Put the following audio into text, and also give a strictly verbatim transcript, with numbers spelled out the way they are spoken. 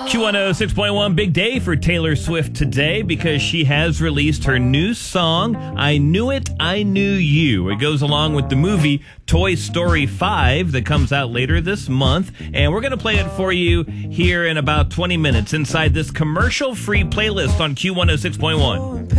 Q one oh six point one, big day for Taylor Swift today because she has released her new song, I Knew It, I Knew You. It goes along with the movie Toy Story five that comes out later this month, and we're going to play it for you here in about twenty minutes inside this commercial-free playlist on Q one oh six point one.